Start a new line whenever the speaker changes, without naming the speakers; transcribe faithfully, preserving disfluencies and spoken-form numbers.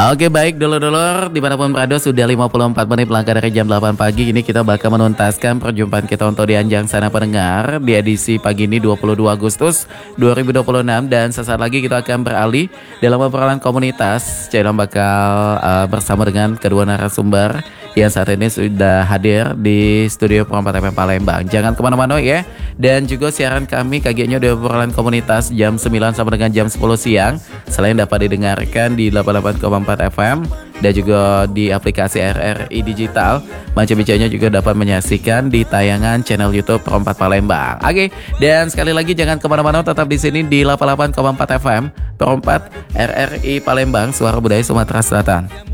Oke baik dulur-dulur dimanapun berada sudah lima puluh empat menit melangkah dari jam delapan pagi. Ini kita bakal menuntaskan perjumpaan kita untuk di Anjang Sana Pendengar di edisi pagi ini dua puluh dua Agustus dua ribu dua puluh enam. Dan sesaat lagi kita akan beralih dalam obrolan komunitas. Channel bakal uh, bersama dengan kedua narasumber yang saat ini sudah hadir di studio Perempat F M Palembang. Jangan kemana-mana ya. Dan juga siaran kami kagetnya di obrolan komunitas jam sembilan sampai dengan jam sepuluh siang. Selain dapat didengarkan di delapan puluh delapan koma empat F M dan juga di aplikasi R R I Digital, Macam Bicanya juga dapat menyaksikan di tayangan channel YouTube Perempat Palembang. Oke, dan sekali lagi jangan kemana-mana, tetap di sini di delapan puluh delapan koma empat F M Perempat R R I Palembang, Suara Budaya Sumatera Selatan.